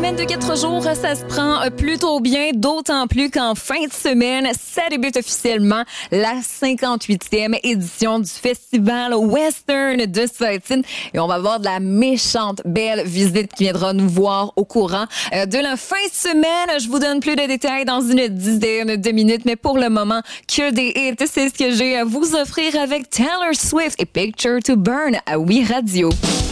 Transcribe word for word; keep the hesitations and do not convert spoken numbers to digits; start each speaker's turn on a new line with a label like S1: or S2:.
S1: semaine de quatre jours, ça se prend plutôt bien, d'autant plus qu'en fin de semaine, ça débute officiellement la cinquante-huitième édition du Festival Western de Saint-Tite. Et on va avoir de la méchante belle visite qui viendra nous voir au courant de la fin de semaine. Je vous donne plus de détails dans une dizaine de minutes, mais pour le moment, que des hits, c'est ce que j'ai à vous offrir avec Taylor Swift et Picture to Burn à Oui Radio.